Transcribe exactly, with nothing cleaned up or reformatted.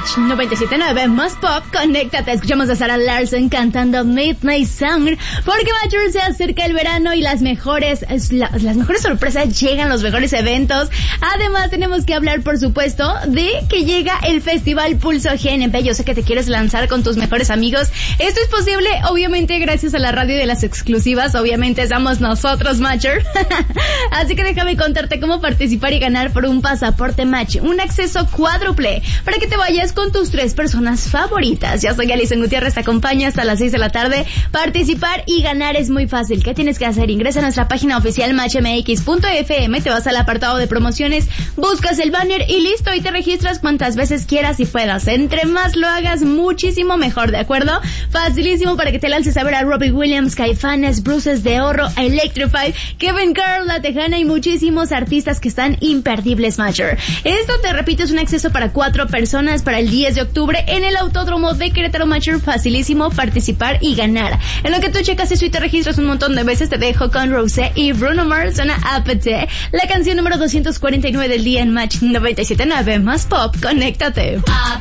Match noventa y siete punto nueve más pop, conéctate. Escuchamos a Sarah Larson cantando Midnight Sun, porque Matcher se acerca el verano y las mejores la, las mejores sorpresas llegan, los mejores eventos. Además tenemos que hablar, por supuesto, de que llega el Festival Pulso G N P. Yo sé que te quieres lanzar con tus mejores amigos. Esto es posible, obviamente, gracias a la radio de las exclusivas. Obviamente somos nosotros, Matcher. Así que déjame contarte cómo participar y ganar por un pasaporte Match, un acceso cuádruple para que te vayas con tus tres personas favoritas. Ya soy Alison Gutiérrez, te acompaño hasta las seis de la tarde. Participar y ganar es muy fácil. ¿Qué tienes que hacer? Ingresa a nuestra página oficial match m x punto f m, te vas al apartado de promociones, buscas el banner y listo, y te registras cuantas veces quieras y puedas. Entre más lo hagas, muchísimo mejor, ¿de acuerdo? Facilísimo para que te lances a ver a Robbie Williams, Caifanes, Bruces de Oro, Electrify, Kevin Carl, La Tejana y muchísimos artistas que están imperdibles, Matcher. Esto, te repito, es un acceso para cuatro personas para el diez de octubre en el Autódromo de Querétaro, Matcher. Facilísimo participar y ganar. En lo que tú checas eso y te registras un montón de veces, te dejo con Rosé y Bruno Mars, suena Apathy, la canción número doscientos cuarenta y nueve del día en Match noventa y siete punto nueve más pop, conéctate.